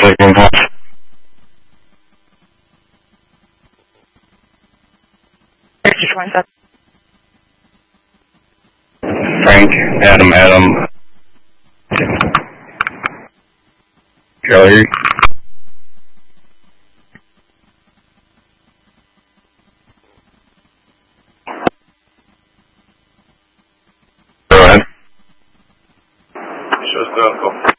Lightning Bolt. Frank, Adam, Kelly. Go ahead. Just